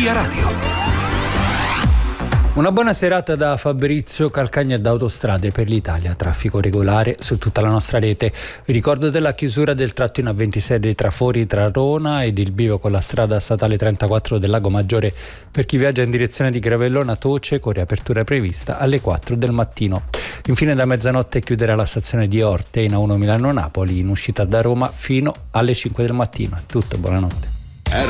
Via Radio. Una buona serata da Fabrizio Calcagna da Autostrade per l'Italia, traffico regolare su tutta la nostra rete. Vi ricordo della chiusura del tratto in A26 dei trafori tra Rona ed il bivio con la strada statale 34 del Lago Maggiore per chi viaggia in direzione di Gravellona Toce, con riapertura prevista alle 4 del mattino. Infine da mezzanotte chiuderà la stazione di Orte in A1 Milano-Napoli in uscita da Roma fino alle 5 del mattino. È tutto, buonanotte.